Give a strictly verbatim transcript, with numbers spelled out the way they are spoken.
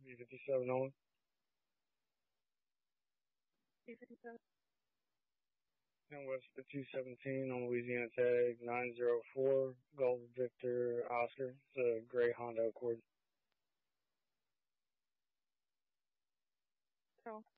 B fifty-seven on. B fifty-seven. And West the two seventeen on Louisiana tag nine zero four, Golf Victor Oscar. It's a gray Honda Accord. So.